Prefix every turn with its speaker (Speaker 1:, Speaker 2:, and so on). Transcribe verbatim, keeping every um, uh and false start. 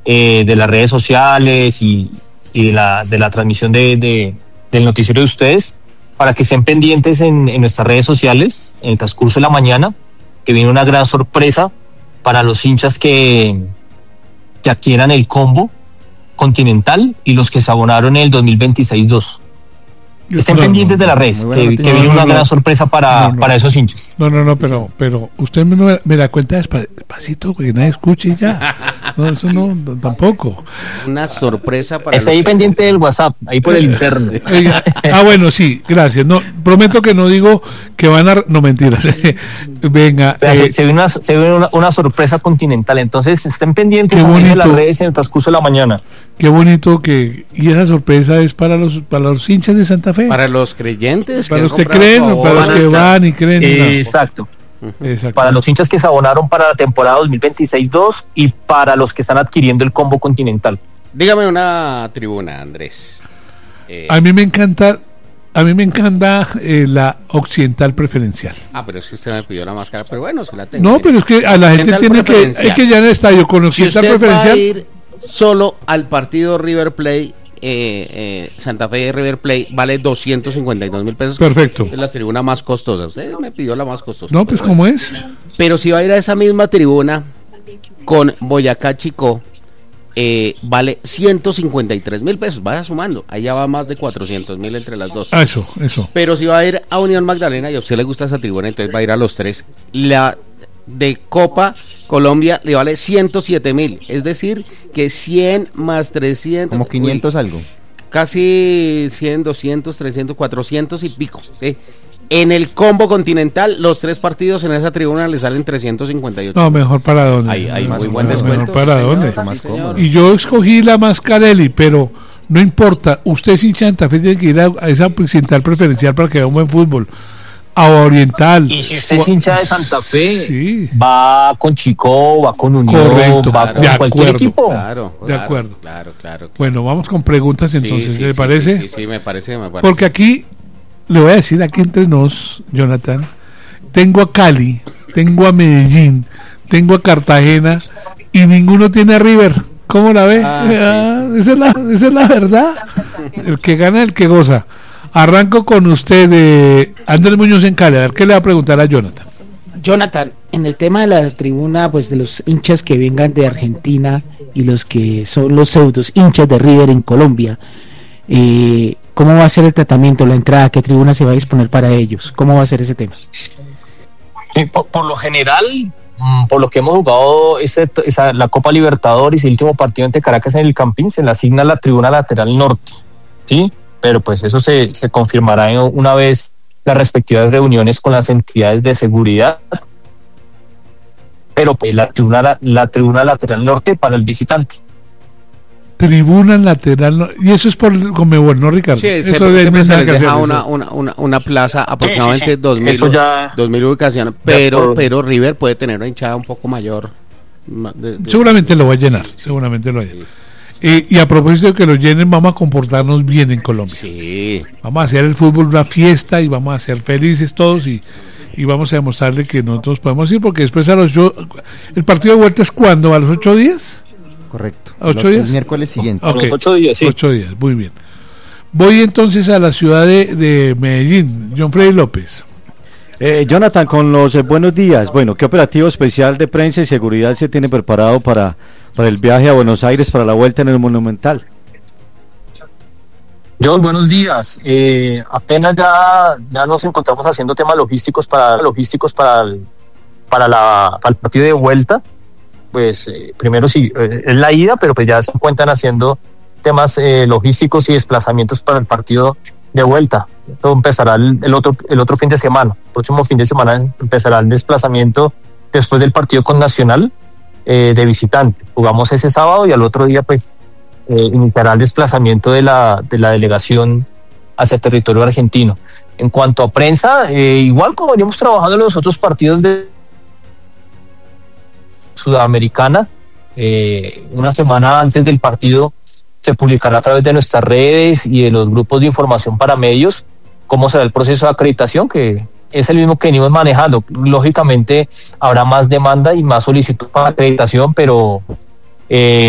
Speaker 1: eh, de las redes sociales y, y de, la, de la transmisión de, de, del noticiero de ustedes, para que estén pendientes en, en nuestras redes sociales en el transcurso de la mañana, que viene una gran sorpresa para los hinchas que, que adquieran el combo continental y los que se abonaron en el dos mil veintiséis dos. Estén no, pendientes no, de las redes, que, que viene no, una no, gran no, sorpresa para, no, no. para esos hinchas.
Speaker 2: No, no, no, pero, pero usted me, me da cuenta despacito, porque nadie escuche ya. No, eso no, tampoco.
Speaker 3: Una sorpresa para.
Speaker 1: Está ahí pendiente del WhatsApp, ahí por el interno.
Speaker 2: Ah, bueno, sí, gracias. No, prometo que no digo que van a. No, mentiras. Venga.
Speaker 1: Pero, eh, se, se viene, una, se viene una, una sorpresa continental, entonces estén pendientes de las redes en el transcurso de la mañana.
Speaker 2: Qué bonito que, y esa sorpresa es para los para los hinchas de Santa Fe.
Speaker 3: Para los creyentes.
Speaker 2: Para que los que creen, favor, para los que van y creen.
Speaker 1: Eh, exacto.
Speaker 2: Uh-huh. Exacto.
Speaker 1: Para los hinchas que se abonaron para la temporada dos mil veintiséis dos y para los que están adquiriendo el combo continental.
Speaker 3: Dígame una tribuna, Andrés.
Speaker 2: Eh, a mí me encanta, a mí me encanta eh, la occidental preferencial.
Speaker 3: Ah, pero es que usted me pidió la máscara, pero bueno, se la tengo.
Speaker 2: No, pero es que a la gente tiene que, hay que ya en el estadio con occidental
Speaker 3: si usted
Speaker 2: preferencial.
Speaker 3: Va a ir solo al partido River Plate, eh, eh, Santa Fe y River Plate vale doscientos cincuenta y dos mil pesos.
Speaker 2: Perfecto.
Speaker 3: Es la tribuna más costosa. Usted me pidió la más costosa.
Speaker 2: No, pues
Speaker 3: bueno.
Speaker 2: ¿cómo es?
Speaker 3: Pero si va a ir a esa misma tribuna con Boyacá Chicó, eh, vale ciento cincuenta y tres mil pesos. Vaya sumando. Allá va más de cuatrocientos mil entre las dos.
Speaker 2: Ah, eso, eso.
Speaker 3: Pero si va a ir a Unión Magdalena y a usted le gusta esa tribuna, entonces va a ir a los tres. La de Copa Colombia le vale ciento siete mil, es decir, que cien más trescientos,
Speaker 4: como quinientos
Speaker 3: uy,
Speaker 4: algo,
Speaker 3: casi cien, doscientos, trescientos, cuatrocientos y pico, ¿sí? En el combo continental, los tres partidos en esa tribuna le salen trescientos cincuenta y ocho.
Speaker 2: No, mejor para dónde.
Speaker 3: Hay, hay
Speaker 4: más
Speaker 3: muy buen
Speaker 4: mejor,
Speaker 3: descuento.
Speaker 2: Mejor para dónde.
Speaker 3: Señor,
Speaker 4: más
Speaker 3: sí,
Speaker 4: cómodo.
Speaker 2: Y yo escogí la Mascarelli, pero no importa, usted sin Santa Fe tiene que ir a, a esa occidental preferencial para que vea un buen fútbol. A Oriental.
Speaker 1: Y si usted es hincha de Santa Fe,
Speaker 2: sí,
Speaker 1: va con Chico, va con Unión,
Speaker 2: correcto,
Speaker 1: va
Speaker 2: claro,
Speaker 1: con
Speaker 2: de
Speaker 1: cualquier
Speaker 2: acuerdo,
Speaker 1: equipo.
Speaker 3: Claro, claro,
Speaker 2: de acuerdo.
Speaker 3: Claro, claro, claro.
Speaker 2: Bueno, vamos con preguntas entonces,
Speaker 3: sí, sí,
Speaker 2: ¿le
Speaker 3: sí,
Speaker 2: parece?
Speaker 3: Sí, sí, sí, me parece, me parece.
Speaker 2: Porque aquí, le voy a decir aquí entre nos, Jonathan, tengo a Cali, tengo a Medellín, tengo a Cartagena y ninguno tiene a River. ¿Cómo la ve?
Speaker 3: Ah,
Speaker 2: ah, sí. esa, es la, esa es la verdad. El que gana, el que goza. Arranco con usted, eh, Andrés Muñoz en Cali. A ver qué le va a preguntar a Jonathan.
Speaker 5: Jonathan, en el tema de la tribuna, pues de los hinchas que vengan de Argentina y los que son los pseudos hinchas de River en Colombia, eh, ¿cómo va a ser el tratamiento, la entrada? ¿Qué tribuna se va a disponer para ellos? ¿Cómo va a ser ese tema?
Speaker 1: Sí, por, por lo general, por lo que hemos jugado ese, esa, la Copa Libertadores y el último partido ante Caracas en el Campín, se le asigna la tribuna lateral norte, ¿sí? Pero pues eso se, se confirmará en una vez las respectivas reuniones con las entidades de seguridad. Pero pues la tribuna, la, la tribuna lateral norte para el visitante.
Speaker 2: Tribuna lateral, no, y eso es por Conmebol, ¿no, Ricardo?
Speaker 3: Sí,
Speaker 2: eso
Speaker 3: se,
Speaker 2: de
Speaker 3: siempre se les
Speaker 2: hacer,
Speaker 3: deja
Speaker 2: eso.
Speaker 3: una, una, una, una plaza aproximadamente
Speaker 1: sí, sí, sí.
Speaker 3: dos mil,
Speaker 1: Eso ya,
Speaker 3: dos mil ubicaciones, pero, por... pero River puede tener una hinchada un poco mayor. De, de,
Speaker 2: seguramente lo va a llenar, seguramente lo va a llenar. Sí. Eh, y a propósito de que lo llenen, vamos a comportarnos bien en Colombia.
Speaker 3: Sí.
Speaker 2: Vamos a hacer el fútbol una fiesta y vamos a ser felices todos y, y vamos a demostrarle que nosotros podemos ir, porque después a los yo, el partido de vuelta es ¿cuándo? ¿A los ocho días?
Speaker 4: Correcto.
Speaker 2: ¿A ocho
Speaker 4: el,
Speaker 2: días?
Speaker 4: El miércoles siguiente.
Speaker 2: Okay.
Speaker 1: A los ocho días, sí.
Speaker 2: Ocho días, muy bien. Voy entonces a la ciudad de, de Medellín. John Freddy López.
Speaker 6: Eh, Jonathan, con los eh, buenos días. Bueno, ¿qué operativo especial de prensa y seguridad se tiene preparado para, para el viaje a Buenos Aires para la vuelta en el Monumental?
Speaker 1: John, buenos días. Eh, apenas ya, ya nos encontramos haciendo temas logísticos para logísticos para el, para la para el partido de vuelta. Pues eh, primero sí, eh, es la ida, pero pues ya se encuentran haciendo temas eh, logísticos y desplazamientos para el partido de vuelta. Esto empezará el, el otro el otro fin de semana. El próximo fin de semana empezará el desplazamiento después del partido con Nacional eh, de visitante. Jugamos ese sábado y al otro día pues eh, iniciará el desplazamiento de la de la delegación hacia el territorio argentino. En cuanto a prensa, eh, igual como veníamos trabajando en los otros partidos de Sudamericana, eh, una semana antes del partido se publicará a través de nuestras redes y de los grupos de información para medios cómo será el proceso de acreditación, que es el mismo que venimos manejando. Lógicamente habrá más demanda y más solicitud para acreditación, pero eh,